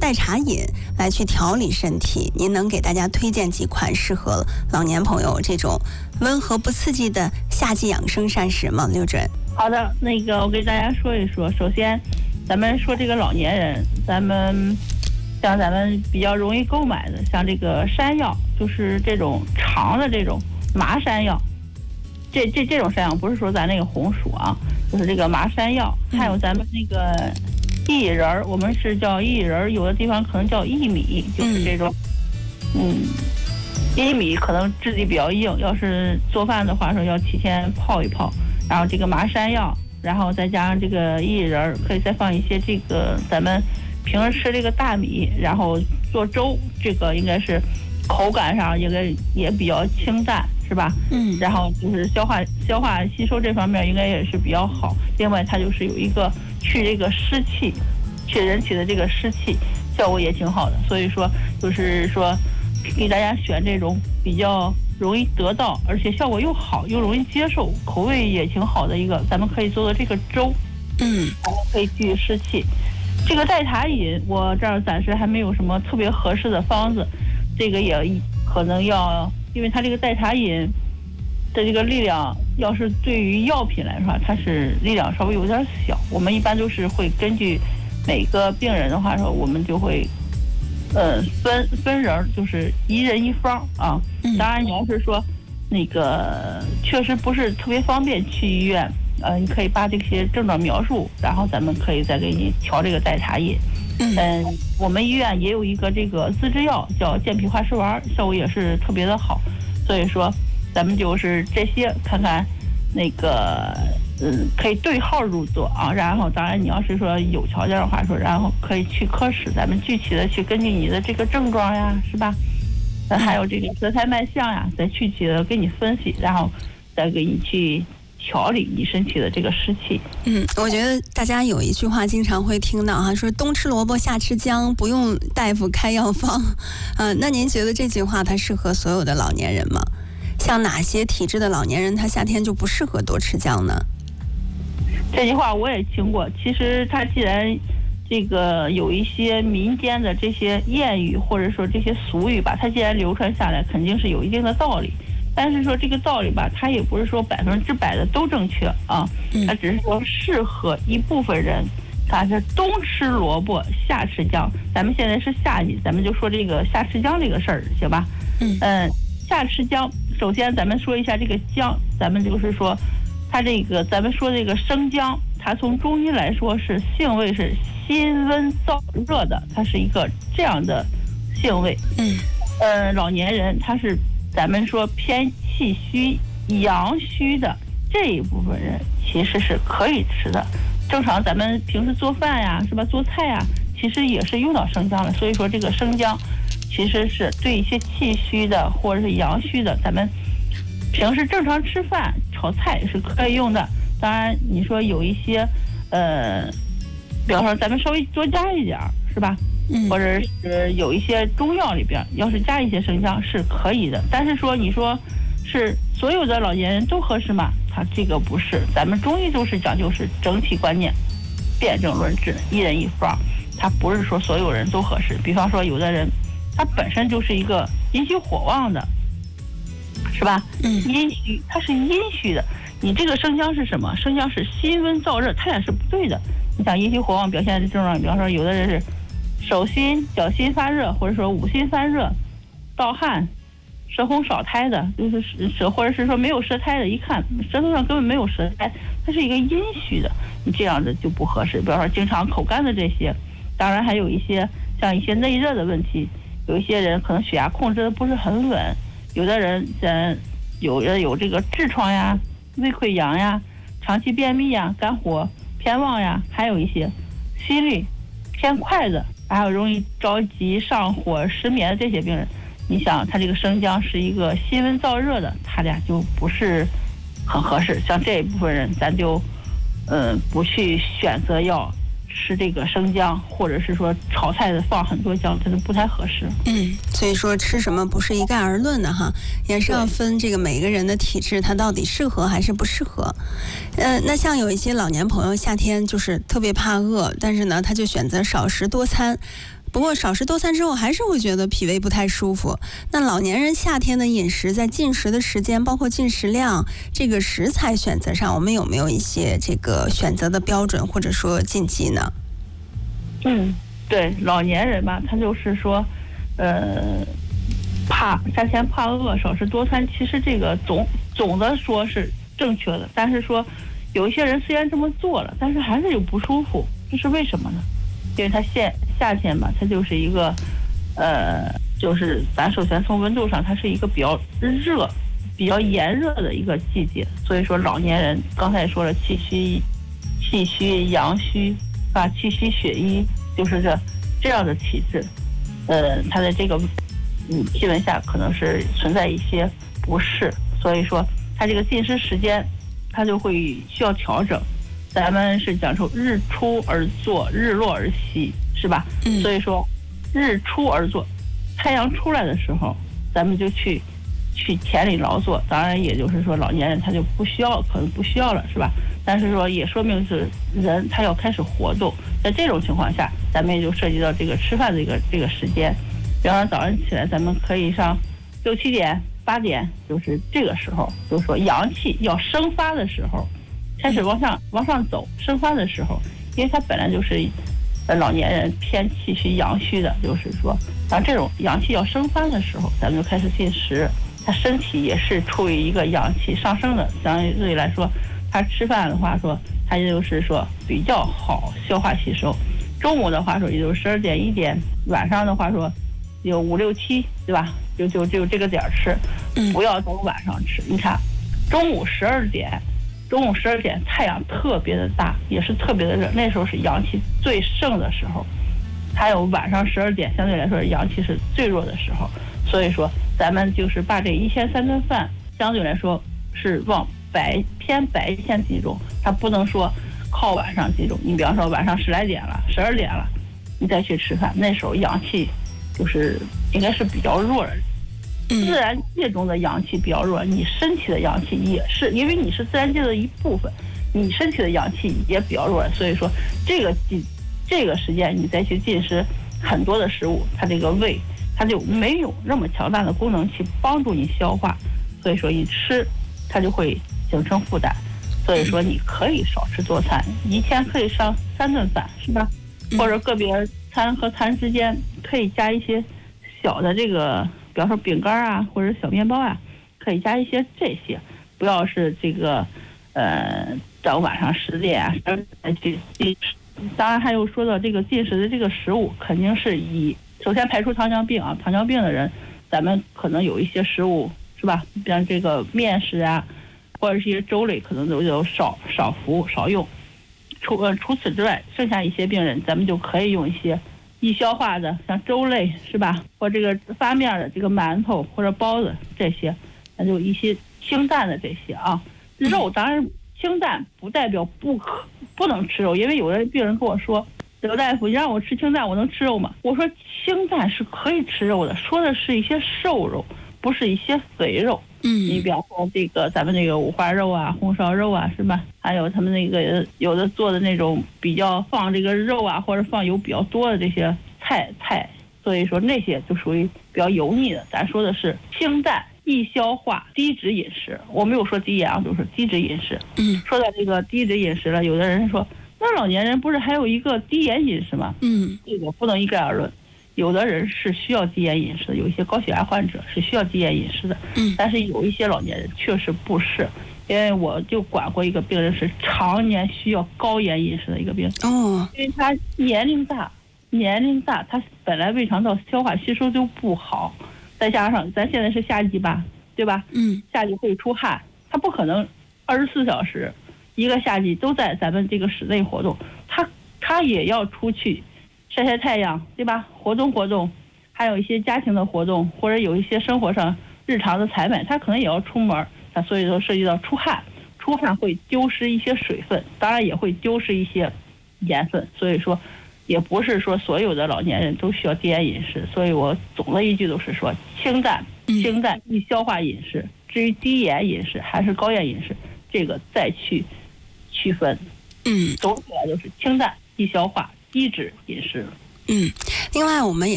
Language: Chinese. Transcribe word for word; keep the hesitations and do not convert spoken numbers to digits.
代茶饮来去调理身体，您能给大家推荐几款适合老年朋友这种温和不刺激的夏季养生膳食吗？刘主任。 好的，那个我给大家说一说。首先，咱们说这个老年人，咱们像咱们比较容易购买的，像这个山药，就是这种长的这种麻山药。这这这种山药不是说咱那个红薯啊，就是这个麻山药，还有咱们那个薏仁儿，我们是叫薏仁儿，有的地方可能叫薏米，就是这种，嗯，薏米可能质地比较硬，要是做饭的话说要提前泡一泡，然后这个麻山药，然后再加上这个薏仁儿，可以再放一些这个咱们平时吃这个大米，然后做粥，这个应该是口感上应该也比较清淡。是吧？嗯，然后就是消化、消化吸收这方面应该也是比较好。另外，它就是有一个去这个湿气，去人体的这个湿气，效果也挺好的。所以说，就是说，给大家选这种比较容易得到，而且效果又好，又容易接受，口味也挺好的一个，咱们可以做的这个粥。嗯，咱们可以去湿气。这个代茶饮，我这儿暂时还没有什么特别合适的方子，这个也可能要。因为它这个代茶饮的这个力量，要是对于药品来说，它是力量稍微有点小。我们一般都是会根据每个病人的话说，我们就会呃分分人，就是一人一方啊。当然，你要是说那个确实不是特别方便去医院，呃，你可以把这些症状描述，然后咱们可以再给你调这个代茶饮。嗯，我们医院也有一个这个自制药叫健脾化湿丸，效果也是特别的好。所以说，咱们就是这些看看那个，嗯，可以对号入座啊。然后，当然你要是说有条件的话说，然后可以去科室，咱们具体的去根据你的这个症状呀，是吧？那还有这个舌苔脉象呀，再具体的给你分析，然后再给你去调理你身体的这个湿气。 嗯，我觉得大家有一句话经常会听到哈，说冬吃萝卜夏吃姜，不用大夫开药方。呃，那您觉得这句话它适合所有的老年人吗？像哪些体质的老年人，他夏天就不适合多吃姜呢？ 这句话我也听过。其实它既然这个有一些民间的这些谚语或者说这些俗语吧，它既然流传下来，肯定是有一定的道理。但是说这个道理吧，它也不是说百分之百的都正确啊，它只是说适合一部分人。它是冬吃萝卜夏吃姜，咱们现在是夏季，咱们就说这个夏吃姜这个事儿，行吧？嗯嗯，夏吃姜，首先咱们说一下这个姜，咱们就是说它这个咱们说这个生姜，它从中医来说是性味是辛温燥热的，它是一个这样的性味。嗯呃，老年人他是咱们说偏气虚阳虚的这一部分人其实是可以吃的。正常咱们平时做饭呀，是吧？做菜呀，其实也是用到生姜的。所以说这个生姜其实是对一些气虚的或者是阳虚的，咱们平时正常吃饭炒菜是可以用的。当然你说有一些呃，比方说咱们稍微多加一点，是吧？嗯，或者是有一些中药里边要是加一些生姜是可以的。但是说你说是所有的老年人都合适吗？它这个不是，咱们中医都是讲究是整体观念，辨证论治，一人一方，它不是说所有人都合适。比方说有的人他本身就是一个阴虚火旺的，是吧？嗯，阴虚，它是阴虚的。你这个生姜是什么？生姜是辛温燥热，它俩是不对的。你想阴虚火旺表现的症状，比方说有的人是手心、脚心发热，或者说五心发热、盗汗、舌红少苔的，就是舌或者是说没有舌苔的，一看舌头上根本没有舌苔，它是一个阴虚的，你这样的就不合适。比方说经常口干的这些，当然还有一些像一些内热的问题，有一些人可能血压控制的不是很稳，有的人在有人有这个痔疮呀、胃溃疡呀、长期便秘呀、肝火偏旺呀，还有一些心率偏快的，还有容易着急上火失眠的这些病人，你想他这个生姜是一个辛温燥热的，他俩就不是很合适。像这一部分人咱就嗯、呃、不去选择要吃这个生姜，或者是说炒菜的放很多姜，真的不太合适。 嗯，所以说吃什么不是一概而论的哈，也是要分这个每个人的体质，他到底适合还是不适合。呃，那像有一些老年朋友夏天就是特别怕饿，但是呢他就选择少食多餐， 不过少食多餐之后还是会觉得脾胃不太舒服。那老年人夏天的饮食，在进食的时间包括进食量，这个食材选择上，我们有没有一些这个选择的标准或者说禁忌呢？ 嗯，对，老年人吧，他就是说呃怕夏天怕饿，少食多餐，其实这个总总的说是正确的，但是说有一些人虽然这么做了，但是还是有不舒服，这是为什么呢？因为它夏夏天吧，它就是一个，呃，就是咱首先从温度上，它是一个比较热、比较炎热的一个季节，所以说老年人刚才也说了，气虚、气虚、阳虚啊，气虚血瘀，就是这这样的体质，呃，它在这个嗯气温下可能是存在一些不适，所以说它这个进食时间，它就会需要调整。咱们是讲究日出而作，日落而息，是吧？嗯。所以说，日出而作，太阳出来的时候，咱们就去去田里劳作。当然，也就是说，老年人他就不需要，可能不需要了，是吧？但是说，也说明是人他要开始活动。在这种情况下，咱们也就涉及到这个吃饭的这个这个时间。比方说早上起来，咱们可以上六七点、八点，就是这个时候，就是说阳气要生发的时候。开始往上往上走，生发的时候，因为他本来就是，呃，老年人偏气虚阳虚的，就是说，当这种阳气要生发的时候，咱们就开始进食，他身体也是处于一个阳气上升的，相对来说，他吃饭的话说，他也就是说比较好消化吸收。中午的话说，也就十二点一点，晚上的话说，有五六七，对吧？就就就这个点儿吃，不要等晚上吃。你看，中午十二点。中午十二点，太阳特别的大，也是特别的热，那时候是阳气最盛的时候。还有晚上十二点，相对来说阳气是最弱的时候。所以说，咱们就是把这一天三顿饭，相对来说是往白偏白天集中，它不能说靠晚上集中。你比方说晚上十来点了，十二点了，你再去吃饭，那时候阳气就是应该是比较弱的。自然界中的阳气比较弱，你身体的阳气也是，因为你是自然界的一部分，你身体的阳气也比较弱，所以说这个进这个时间你再去进食很多的食物，它这个胃它就没有那么强大的功能去帮助你消化，所以说一吃它就会形成负担。所以说你可以少吃多餐，一天可以上三顿饭，是吧？或者个别餐和餐之间可以加一些小的这个。比方说饼干啊，或者小面包啊，可以加一些这些，不要是这个，呃，到晚上十点啊再去进食。当然还有说到这个进食的这个食物，肯定是以首先排除糖尿病啊，糖尿病的人，咱们可能有一些食物是吧，像这个面食啊，或者是一些粥类，可能都有少少服少用。除呃除此之外，剩下一些病人，咱们就可以用一些。易消化的，像粥类是吧，或这个发面的这个馒头或者包子这些，那就一些清淡的这些啊。肉当然清淡不代表不可不能吃肉，因为有的病人跟我说，刘大夫，你让我吃清淡，我能吃肉吗？我说清淡是可以吃肉的，说的是一些瘦肉，不是一些肥肉。嗯，你比方说这个咱们那个五花肉啊、红烧肉啊，是吧？还有他们那个有的做的那种比较放这个肉啊，或者放油比较多的这些菜菜，所以说那些就属于比较油腻的。咱说的是清淡、易消化、低脂饮食。我没有说低盐啊，就是低脂饮食。嗯，说到这个低脂饮食了，有的人说，那老年人不是还有一个低盐饮食吗？嗯，这个不能一概而论。有的人是需要低盐饮食的，有一些高血压患者是需要低盐饮食的，嗯，但是有一些老年人确实不是，因为我就管过一个病人是常年需要高盐饮食的一个病人，哦，因为他年龄大，年龄大，他本来胃肠道消化吸收就不好，再加上咱现在是夏季吧，对吧？嗯，夏季会出汗，他不可能二十四小时一个夏季都在咱们这个室内活动，他他也要出去。晒晒太阳，对吧？活动活动，还有一些家庭的活动，或者有一些生活上日常的采买，他可能也要出门，他所以说涉及到出汗，出汗会丢失一些水分，当然也会丢失一些盐分，所以说也不是说所有的老年人都需要低盐饮食，所以我总的一句都是说清淡、清淡易消化饮食。至于低盐饮食还是高盐饮食，这个再去区分。嗯，总体来就是清淡易消化。低脂饮食， 嗯，另外我们也